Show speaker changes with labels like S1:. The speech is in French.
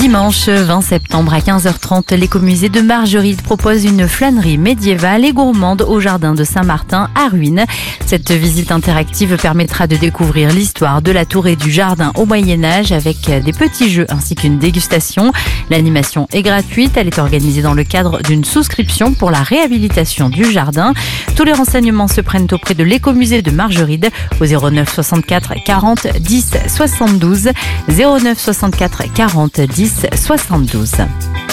S1: Dimanche 20 septembre à 15h30, l'écomusée de Margeride propose une flânerie médiévale et gourmande au jardin de Saint-Martin à Ruines. Cette visite interactive permettra de découvrir l'histoire de la tour et du jardin au Moyen-Âge avec des petits jeux ainsi qu'une dégustation. L'animation est gratuite, elle est organisée dans le cadre d'une souscription pour la réhabilitation du jardin. Tous les renseignements se prennent auprès de l'écomusée de Margeride au 09 64 40 10 72 09 64 40 10 72.